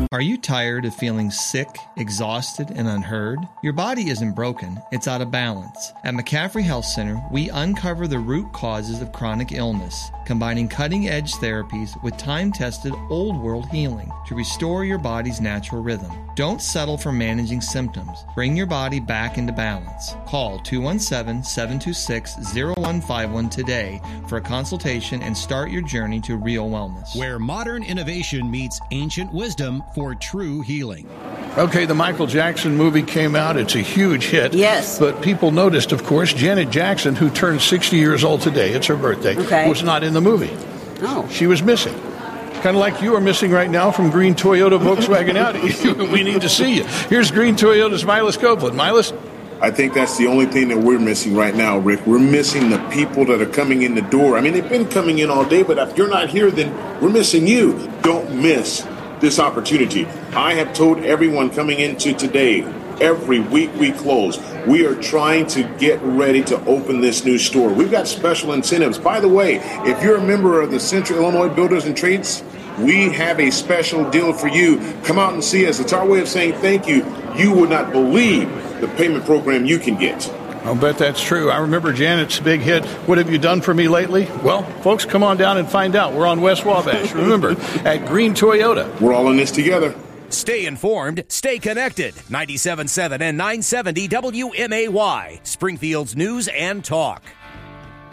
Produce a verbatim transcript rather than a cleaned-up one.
Are you tired of feeling sick, exhausted, and unheard? Your body isn't broken, it's out of balance. At McCaffrey Health Center, we uncover the root causes of chronic illness, combining cutting-edge therapies with time-tested old-world healing to restore your body's natural rhythm. Don't settle for managing symptoms. Bring your body back into balance. Call two one seven, seven two six, zero one five one today for a consultation and start your journey to real wellness. Where modern innovation meets ancient wisdom for true healing. Okay, the Michael Jackson movie came out. It's a huge hit. Yes. But people noticed, of course, Janet Jackson, who turned sixty years old today, it's her birthday, okay. was not in the movie. Oh. She was missing. Kind of like you are missing right now from Green Toyota Volkswagen Audi. We need to see you. Here's Green Toyota's Milas Copeland. Milas? I think that's the only thing that we're missing right now, Rick. We're missing the people that are coming in the door. I mean, they've been coming in all day, but if you're not here, then we're missing you. Don't miss this opportunity. I have told everyone coming into today, every week we close, we are trying to get ready to open this new store. We've got special incentives. By the way, if you're a member of the Central Illinois Builders and Trades, we have a special deal for you. Come out and see us. It's our way of saying thank you. You would not believe the payment program you can get. I'll bet that's true. I remember Janet's big hit, What Have You Done For Me Lately? Well, folks, come on down and find out. We're on West Wabash. Remember, at Green Toyota. We're all in this together. Stay informed, stay connected. ninety-seven point seven and nine seventy W M A Y, Springfield's News and Talk.